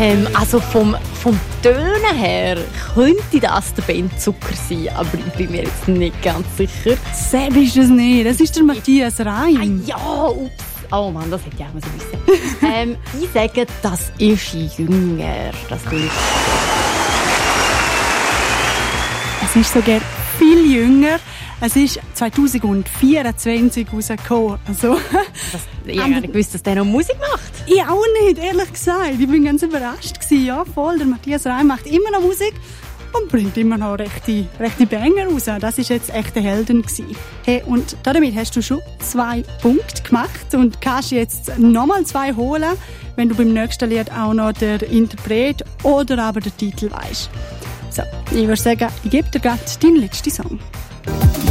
Also vom Tönen her könnte das der Ben Zucker sein, aber ich bin mir jetzt nicht ganz sicher. Seb ist das nicht, das ist der Matthias Reim. Ja, ups. Oh Mann, das hätte ich auch mal so wissen. Ich sage, das ist jünger. Das tue ich. Es ist sogar viel jünger. Es ist 2024 rausgekommen. Also, Ich habe gar nicht gewusst, dass der noch Musik macht. ich auch nicht, ehrlich gesagt. Ich bin ganz überrascht gewesen. Ja, voll. Der Matthias Reim macht immer noch Musik und bringt immer noch rechte Banger raus. Das war jetzt echt ein Helden gewesen. Hey, und damit hast du schon 2 Punkte gemacht und kannst jetzt nochmal 2 holen, wenn du beim nächsten Lied auch noch den Interpret oder aber den Titel weißt. So, ich würde sagen, ich gebe dir gerade deinen letzten Song.